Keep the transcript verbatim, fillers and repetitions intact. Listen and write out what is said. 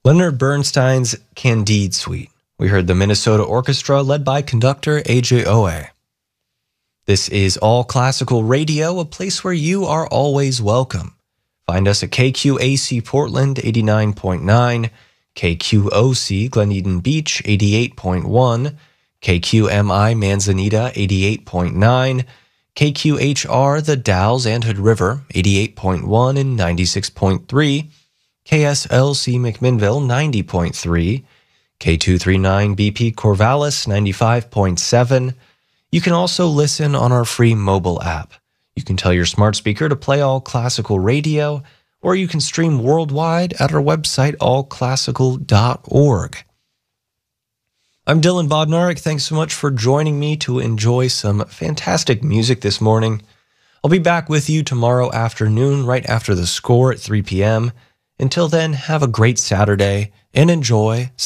Leonard Bernstein's Candide Suite. We heard the Minnesota Orchestra led by conductor A J Owe. This is All Classical Radio, a place where you are always welcome. Find us at K Q A C Portland eighty-nine point nine, K Q O C Glen Eden Beach eighty-eight point one, K Q M I Manzanita eighty-eight point nine, K Q H R The Dalles and Hood River eighty-eight point one and ninety-six point three, K S L C McMinnville ninety point three, K two thirty-nine B P Corvallis ninety-five point seven. You can also listen on our free mobile app. You can tell your smart speaker to play All Classical Radio, or you can stream worldwide at our website, all classical dot org. I'm Dylan Bodnarik. Thanks so much for joining me to enjoy some fantastic music this morning. I'll be back with you tomorrow afternoon, right after the score at three p.m. Until then, have a great Saturday and enjoy